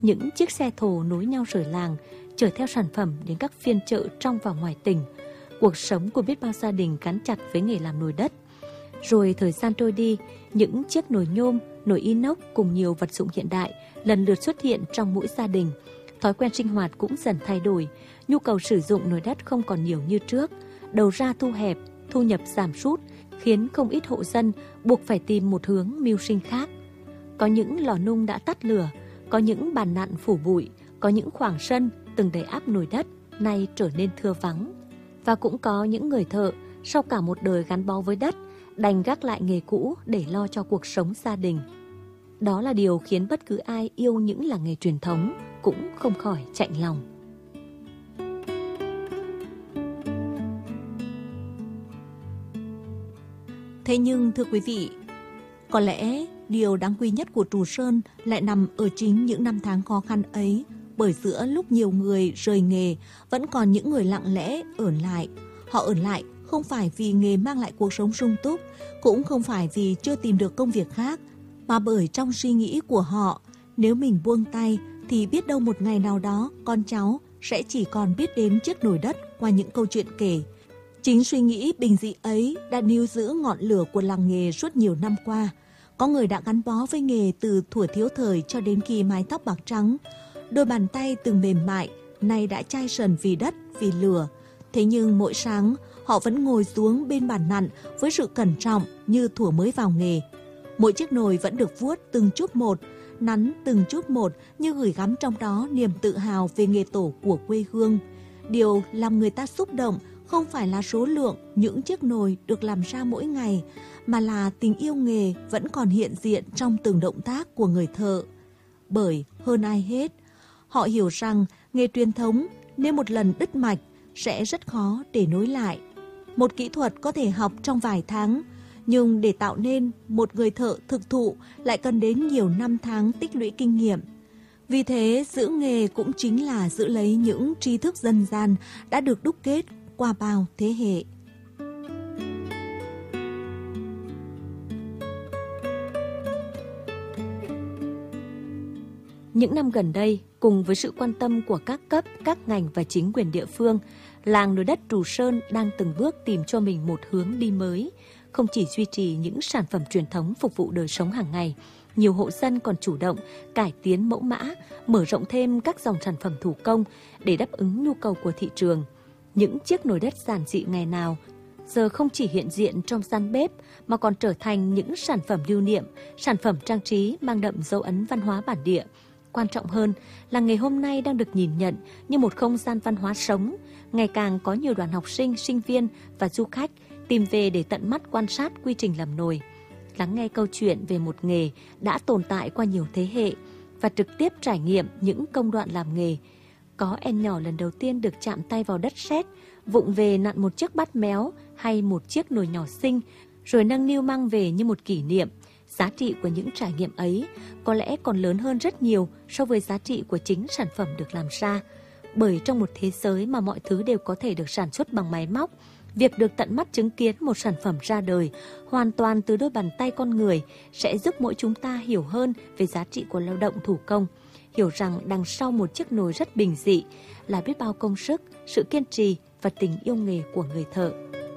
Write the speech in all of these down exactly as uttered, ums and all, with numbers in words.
Những chiếc xe thồ nối nhau rời làng, chở theo sản phẩm đến các phiên chợ trong và ngoài tỉnh. Cuộc sống của biết bao gia đình gắn chặt với nghề làm nồi đất. Rồi thời gian trôi đi, những chiếc nồi nhôm, nồi inox cùng nhiều vật dụng hiện đại lần lượt xuất hiện trong mỗi gia đình. Thói quen sinh hoạt cũng dần thay đổi, nhu cầu sử dụng nồi đất không còn nhiều như trước. Đầu ra thu hẹp, thu nhập giảm sút, khiến không ít hộ dân buộc phải tìm một hướng mưu sinh khác. Có những lò nung đã tắt lửa, có những bàn nặn phủ bụi, có những khoảng sân từng đầy ắp nồi đất nay trở nên thưa vắng. Và cũng có những người thợ sau cả một đời gắn bó với đất đành gác lại nghề cũ để lo cho cuộc sống gia đình. Đó là điều khiến bất cứ ai yêu những làng nghề truyền thống cũng không khỏi chạnh lòng. Thế nhưng thưa quý vị, có lẽ điều đáng quý nhất của Trù Sơn lại nằm ở chính những năm tháng khó khăn ấy, bởi giữa lúc nhiều người rời nghề, vẫn còn những người lặng lẽ ở lại. Họ ở lại không phải vì nghề mang lại cuộc sống sung túc, cũng không phải vì chưa tìm được công việc khác, mà bởi trong suy nghĩ của họ, nếu mình buông tay thì biết đâu một ngày nào đó con cháu sẽ chỉ còn biết đến chiếc nồi đất qua những câu chuyện kể. Chính suy nghĩ bình dị ấy đã níu giữ ngọn lửa của làng nghề suốt nhiều năm qua. Có người đã gắn bó với nghề từ thuở thiếu thời cho đến khi mái tóc bạc trắng. Đôi bàn tay từng mềm mại, nay đã chai sần vì đất, vì lửa. Thế nhưng mỗi sáng, họ vẫn ngồi xuống bên bàn nặn với sự cẩn trọng như thuở mới vào nghề. Mỗi chiếc nồi vẫn được vuốt từng chút một, nắn từng chút một như gửi gắm trong đó niềm tự hào về nghề tổ của quê hương. Điều làm người ta xúc động không phải là số lượng những chiếc nồi được làm ra mỗi ngày, mà là tình yêu nghề vẫn còn hiện diện trong từng động tác của người thợ. Bởi hơn ai hết, họ hiểu rằng nghề truyền thống nếu một lần đứt mạch sẽ rất khó để nối lại. Một kỹ thuật có thể học trong vài tháng, nhưng để tạo nên một người thợ thực thụ lại cần đến nhiều năm tháng tích lũy kinh nghiệm. Vì thế, giữ nghề cũng chính là giữ lấy những tri thức dân gian đã được đúc kết qua bao thế hệ. Những năm gần đây, cùng với sự quan tâm của các cấp, các ngành và chính quyền địa phương, làng nồi đất Trù Sơn đang từng bước tìm cho mình một hướng đi mới. Không chỉ duy trì những sản phẩm truyền thống phục vụ đời sống hàng ngày, nhiều hộ dân còn chủ động cải tiến mẫu mã, mở rộng thêm các dòng sản phẩm thủ công để đáp ứng nhu cầu của thị trường. Những chiếc nồi đất giản dị ngày nào giờ không chỉ hiện diện trong gian bếp mà còn trở thành những sản phẩm lưu niệm, sản phẩm trang trí mang đậm dấu ấn văn hóa bản địa. Quan trọng hơn là nghề hôm nay đang được nhìn nhận như một không gian văn hóa sống. Ngày càng có nhiều đoàn học sinh, sinh viên và du khách tìm về để tận mắt quan sát quy trình làm nồi, lắng nghe câu chuyện về một nghề đã tồn tại qua nhiều thế hệ và trực tiếp trải nghiệm những công đoạn làm nghề. Có em nhỏ lần đầu tiên được chạm tay vào đất sét, vụng về nặn một chiếc bát méo hay một chiếc nồi nhỏ xinh, rồi nâng niu mang về như một kỷ niệm. Giá trị của những trải nghiệm ấy có lẽ còn lớn hơn rất nhiều so với giá trị của chính sản phẩm được làm ra. Bởi trong một thế giới mà mọi thứ đều có thể được sản xuất bằng máy móc, việc được tận mắt chứng kiến một sản phẩm ra đời hoàn toàn từ đôi bàn tay con người sẽ giúp mỗi chúng ta hiểu hơn về giá trị của lao động thủ công, hiểu rằng đằng sau một chiếc nồi rất bình dị là biết bao công sức, sự kiên trì và tình yêu nghề của người thợ.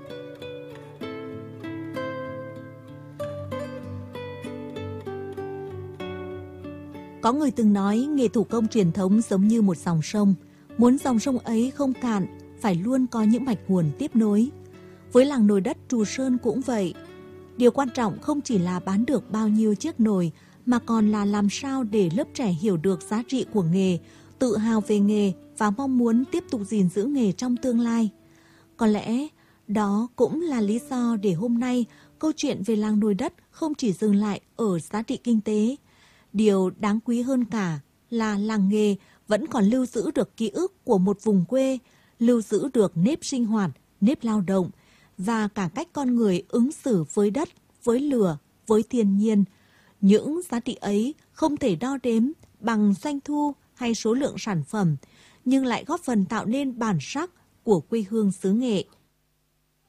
Có người từng nói nghề thủ công truyền thống giống như một dòng sông. Muốn dòng sông ấy không cạn, phải luôn có những mạch nguồn tiếp nối. Với làng nồi đất Trù Sơn cũng vậy. Điều quan trọng không chỉ là bán được bao nhiêu chiếc nồi, mà còn là làm sao để lớp trẻ hiểu được giá trị của nghề, tự hào về nghề và mong muốn tiếp tục gìn giữ nghề trong tương lai. Có lẽ đó cũng là lý do để hôm nay câu chuyện về làng nồi đất không chỉ dừng lại ở giá trị kinh tế. Điều đáng quý hơn cả là làng nghề vẫn còn lưu giữ được ký ức của một vùng quê, lưu giữ được nếp sinh hoạt, nếp lao động và cả cách con người ứng xử với đất, với lửa, với thiên nhiên. Những giá trị ấy không thể đo đếm bằng doanh thu hay số lượng sản phẩm, nhưng lại góp phần tạo nên bản sắc của quê hương xứ Nghệ.